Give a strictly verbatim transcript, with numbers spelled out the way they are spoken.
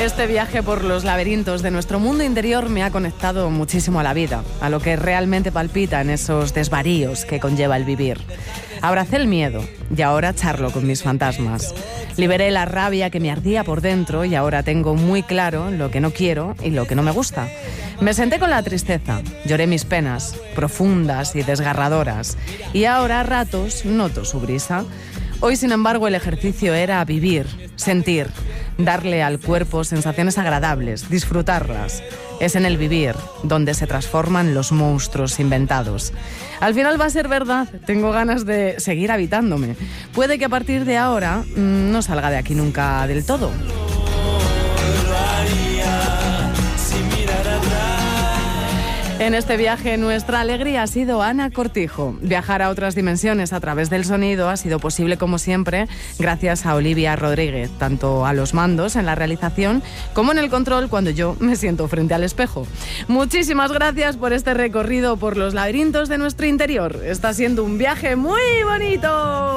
Este viaje por los laberintos de nuestro mundo interior me ha conectado muchísimo a la vida, a lo que realmente palpita en esos desvaríos que conlleva el vivir. Abracé el miedo y ahora charlo con mis fantasmas. Liberé la rabia que me ardía por dentro y ahora tengo muy claro lo que no quiero y lo que no me gusta. Me senté con la tristeza, lloré mis penas, profundas y desgarradoras, y ahora a ratos noto su brisa. Hoy, sin embargo, el ejercicio era vivir, sentir, darle al cuerpo sensaciones agradables, disfrutarlas. Es en el vivir donde se transforman los monstruos inventados. Al final va a ser verdad, tengo ganas de seguir habitándome. Puede que a partir de ahora mmm, no salga de aquí nunca del todo. En este viaje nuestra alegría ha sido Ana Cortijo. Viajar a otras dimensiones a través del sonido ha sido posible, como siempre, gracias a Olivia Rodríguez, tanto a los mandos en la realización como en el control cuando yo me siento frente al espejo. Muchísimas gracias por este recorrido por los laberintos de nuestro interior. Está siendo un viaje muy bonito.